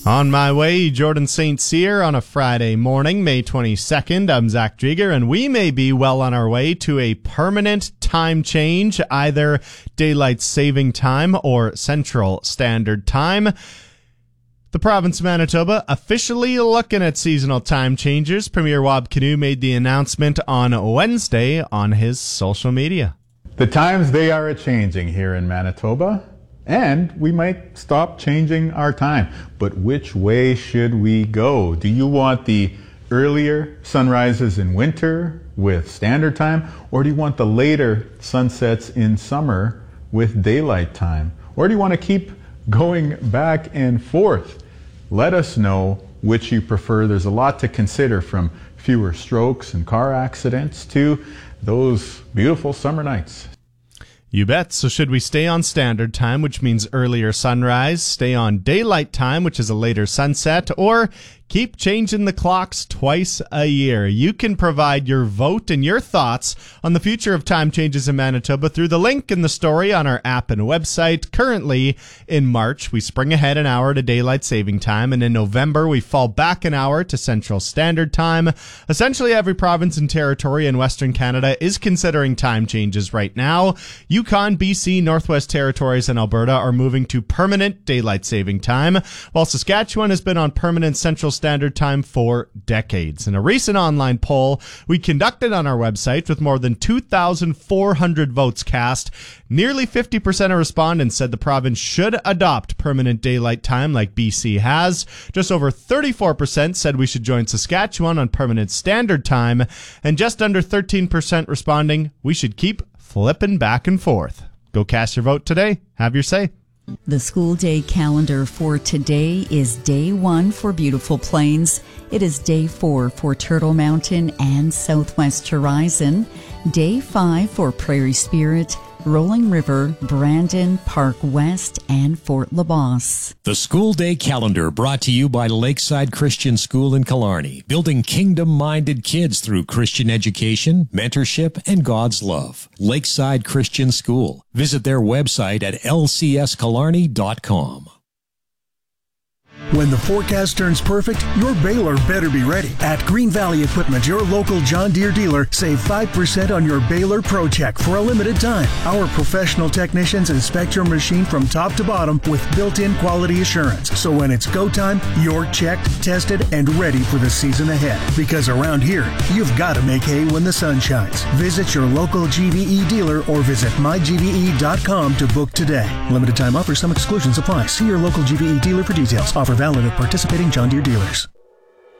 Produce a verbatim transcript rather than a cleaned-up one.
On my way, Jordan Saint Cyr on a Friday morning, May twenty-second. I'm Zach Drieger, and we may be well on our way to a permanent time change, either daylight saving time or Central Standard Time. The province of Manitoba officially looking at seasonal time changes. Premier Wab Kinew made the announcement on Wednesday on his social media. The times, they are a-changing here in Manitoba. And we might stop changing our time. But which way should we go? Do you want the earlier sunrises in winter with standard time? Or do you want the later sunsets in summer with daylight time? Or do you want to keep going back and forth? Let us know which you prefer. There's a lot to consider, from fewer strokes and car accidents to those beautiful summer nights. You bet. So should we stay on standard time, which means earlier sunrise, stay on daylight time, which is a later sunset, or keep changing the clocks twice a year? You can provide your vote and your thoughts on the future of time changes in Manitoba through the link in the story on our app and website. Currently, in March, we spring ahead an hour to daylight saving time, and in November, we fall back an hour to Central Standard Time. Essentially, every province and territory in Western Canada is considering time changes right now. Yukon, B C, Northwest Territories, and Alberta are moving to permanent daylight saving time, while Saskatchewan has been on permanent Central Standard Time for decades. In a recent online poll we conducted on our website with more than two thousand four hundred votes cast, nearly fifty percent of respondents said the province should adopt permanent daylight time like B C has. Just over thirty-four percent said we should join Saskatchewan on permanent standard time, and just under thirteen percent responding we should keep flipping back and forth. Go cast your vote today. Have your say. The school day calendar for today is day one for Beautiful Plains. It is day four for Turtle Mountain and Southwest Horizon. Day five for Prairie Spirit, Rolling River, Brandon, Park West, and Fort LaBosse. The School Day Calendar brought to you by Lakeside Christian School in Killarney, building kingdom-minded kids through Christian education, mentorship, and God's love. Lakeside Christian School. Visit their website at l c s killarney dot com. When the forecast turns perfect, your baler better be ready. At Green Valley Equipment, your local John Deere dealer, save five percent on your baler Pro Check for a limited time. Our professional technicians inspect your machine from top to bottom with built-in quality assurance. So when it's go time, you're checked, tested, and ready for the season ahead. Because around here, you've got to make hay when the sun shines. Visit your local G V E dealer or visit my g v e dot com to book today. Limited time offer, some exclusions apply. See your local G V E dealer for details. Offer valid at participating John Deere dealers.